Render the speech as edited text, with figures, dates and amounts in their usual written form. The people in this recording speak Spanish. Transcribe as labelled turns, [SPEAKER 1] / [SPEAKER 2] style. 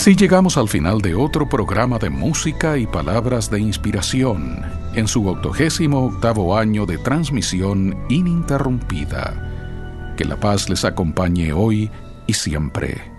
[SPEAKER 1] Así llegamos al final de otro programa de música y palabras de inspiración en su 88º año de transmisión ininterrumpida. Que la paz les acompañe hoy y siempre.